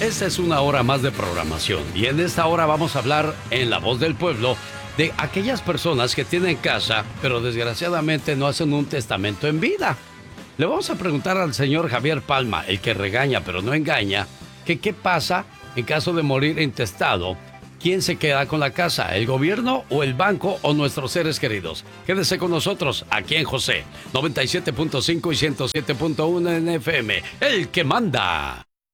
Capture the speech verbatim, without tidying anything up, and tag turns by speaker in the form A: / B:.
A: Esta es una hora más de programación y en esta hora vamos a hablar en La Voz del Pueblo de aquellas personas que tienen casa, pero desgraciadamente no hacen un testamento en vida. Le vamos a preguntar al señor Javier Palma, el que regaña pero no engaña, que qué pasa en caso de morir intestado. ¿Quién se queda con la casa? ¿El gobierno o el banco o nuestros seres queridos? Quédese con nosotros aquí en José noventa y siete punto cinco y ciento siete punto uno en F M. El que manda.